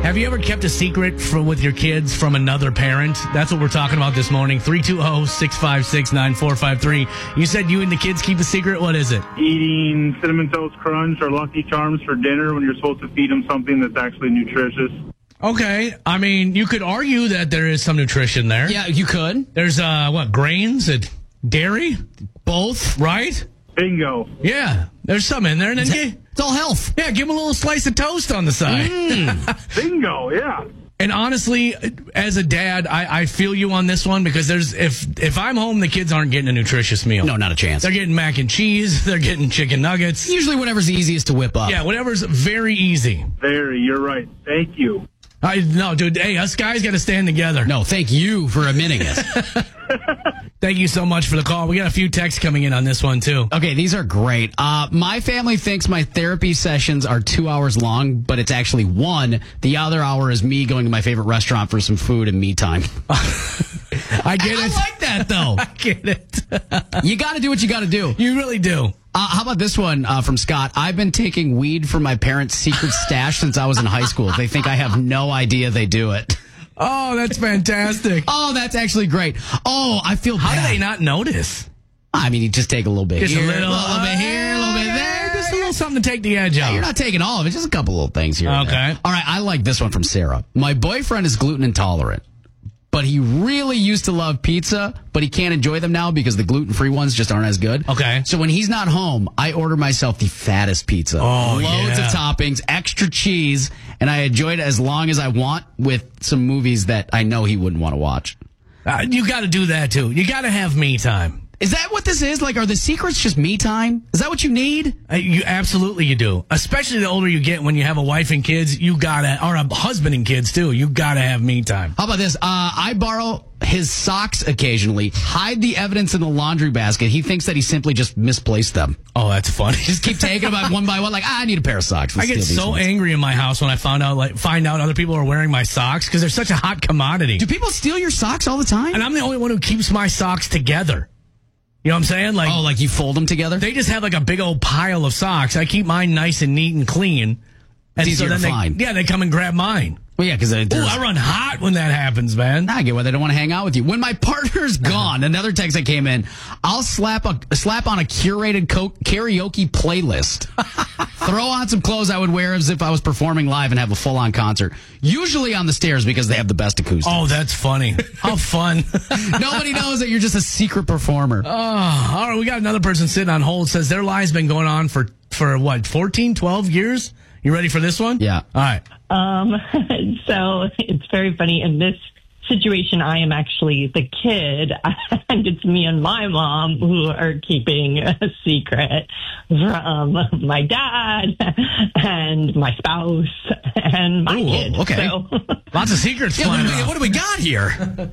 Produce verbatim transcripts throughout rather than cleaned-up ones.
Have you ever kept a secret for, with your kids from another parent? That's what we're talking about this morning. three two zero, six five six, nine four five three. You said you and the kids keep a secret. What is it? Eating Cinnamon Toast Crunch or Lucky Charms for dinner when you're supposed to feed them something that's actually nutritious. Okay. I mean, you could argue that there is some nutrition there. Yeah, you could. There's, uh, what, grains and dairy? Both. Right? Bingo. Yeah. There's some in there. And then you, It's all health. yeah, give them a little slice of toast on the side. Mm. Bingo, yeah. And honestly, as a dad, I, I feel you on this one because there's if if I'm home, the kids aren't getting a nutritious meal. No, not a chance. They're getting mac and cheese. They're getting chicken nuggets. Usually whatever's easiest to whip up. Yeah, whatever's very easy. Very, you're right. Thank you. I no, dude. Hey, us guys got to stand together. No, thank you for admitting it. Thank you so much for the call. We got a few texts coming in on this one too. Okay, these are great. Uh, my family thinks my therapy sessions are two hours long, but it's actually one. The other hour is me going to my favorite restaurant for some food and me time. I get I, it. I like that, though. I get it. You got to do what you got to do. You really do. Uh, how about this one uh, from Scott? I've been taking weed from my parents' secret stash since I was in high school. They think I have no idea they do it. Oh, that's fantastic. Oh, that's actually great. Oh, I feel How bad. do they not notice? I mean, you just take a little bit Just here, a little, a little bit here, a little bit there. Just a little something to take the edge Yeah, off. you're not taking all of it. Just a couple little things here. and Okay. there. All right. I like this one from Sarah. My boyfriend is gluten intolerant, but he really used to love pizza, but he can't enjoy them now because the gluten-free ones just aren't as good. Okay. So when he's not home, I order myself the fattest pizza. Oh, Loads yeah. of toppings, extra cheese, and I enjoy it as long as I want with some movies that I know he wouldn't want to watch. Uh, you got to do that too. You got to have me time. Is that what this is? Like, are the secrets just me time? Is that what you need? Uh, you absolutely you do. Especially the older you get, when you have a wife and kids, you gotta, or a husband and kids too. You gotta have me time. How about this? Uh, I borrow his socks occasionally, hide the evidence in the laundry basket. He thinks that he simply just misplaced them. Oh, that's funny. Just keep taking them out one by one. Like, ah, I need a pair of socks. I Let's get steal these so ones. angry in my house when I found out, like, find out other people are wearing my socks because they're such a hot commodity. Do people steal your socks all the time? And I'm the only one who keeps my socks together. You know what I'm saying? Like, oh, like you fold them together? they just have like a big old pile of socks. I keep mine nice and neat and clean. And It's easier then to they, find. yeah, they come and grab mine. Well, yeah, because Ooh, I run hot when that happens, man. I get why they don't want to hang out with you. When my partner's gone, another text that came in, I'll slap a slap on a curated co- karaoke playlist. Throw on some clothes I would wear as if I was performing live and have a full-on concert. Usually on the stairs because they have the best acoustics. Oh, that's funny. How fun. Nobody knows that you're just a secret performer. Oh, all right. We got another person sitting on hold. Says their lie's been going on for, for what, fourteen, twelve years? You ready for this one? Yeah. All right. Um, so it's very funny. In this situation, I am actually the kid, and it's me and my mom who are keeping a secret from my dad and my spouse and my Ooh, kids. okay. So, Lots of secrets Yeah, what, flying do we, around. what do we got here?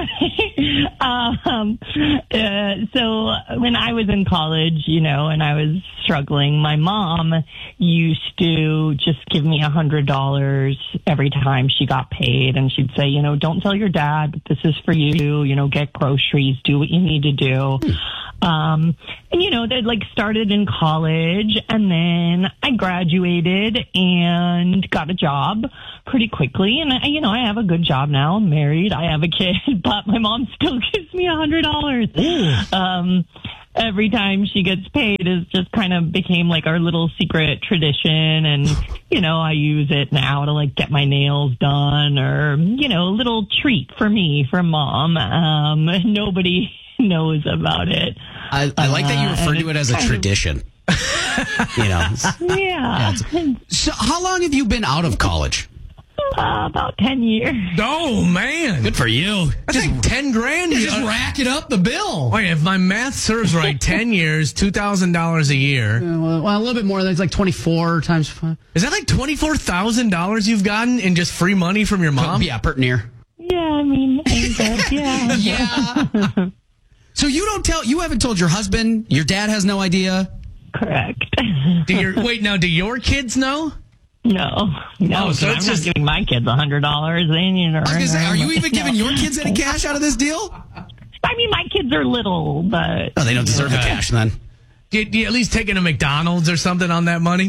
um, uh, so when I was in college, you know, and I was struggling, my mom used to just give me a hundred dollars every time she got paid. And she'd say, you know, don't tell your dad, but this is for you, you know, get groceries, do what you need to do. Um, and you know, they like started in college, and then I graduated and got a job pretty quickly. And I, you know, I have a good job now. I'm married. I have a kid, but my mom still gives me a hundred dollars. Um, every time she gets paid is just kind of became like our little secret tradition. And, you know, I use it now to like get my nails done, or, you know, a little treat for me from mom. Um, nobody knows about it. I, I like that you Uh, refer and to it as a it's kind of- tradition. You know. Yeah. So how long have you been out of college? Uh, about ten years. Oh, man. Good for you. That's like ten grand. You're just racking up the bill. Wait, if my math serves right, ten years, two thousand dollars a year. Well, well, a little bit more. That's like twenty-four times five. Is that like twenty-four thousand dollars you've gotten in just free money from your mom? Yeah, pert near. Yeah, I mean, I guess, yeah. Yeah. So you don't tell, you haven't told your husband, your dad has no idea? Correct. Do your, wait, now, do your kids know? No, no. Oh, so I'm it's not just- giving my kids a hundred dollars. They need to I was going to say, earn are you them. even giving your kids any cash out of this deal? I mean, my kids are little, but Oh, they don't deserve the Okay. cash then. Do you, do you at least take in a McDonald's or something on that money?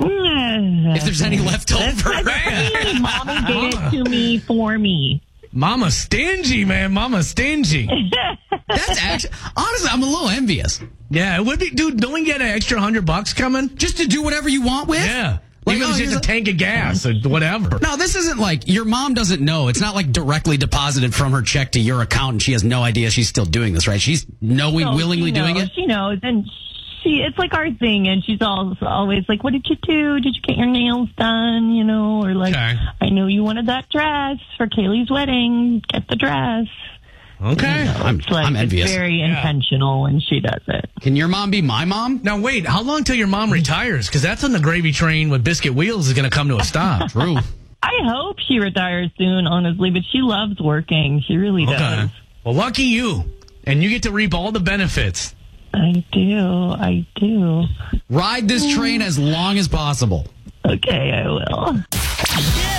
If there's any left over. That's Mommy gave it to me for me. Mama stingy, man. Mama stingy. That's actually, honestly, I'm a little envious. Yeah, it would be, dude. Don't we get an extra hundred bucks coming? Just to do whatever you want with? Yeah. Like, Even oh, if it's here's just a a- tank of gas or whatever. No, this isn't like your mom doesn't know. It's not like directly deposited from her check to your account and she has no idea she's still doing this, right? She's knowing, No, willingly she knows, doing it? She knows, and she it's like our thing, and she's always, always like, what did you do? Did you get your nails done? You know, or like, Okay. I know you wanted that dress for Kaylee's wedding. Get the dress. Okay. You know, I'm- it's like, I'm envious. It's very Yeah. intentional when she does it. Can your mom be my mom? Now, wait, how long till your mom retires? Because that's when the gravy train with biscuit wheels is going to come to a stop. True. I hope she retires soon, honestly, but she loves working. She really does. Okay. Well, lucky you. And you get to reap all the benefits. I do. I do. Ride this train as long as possible. Okay, I will. Yeah!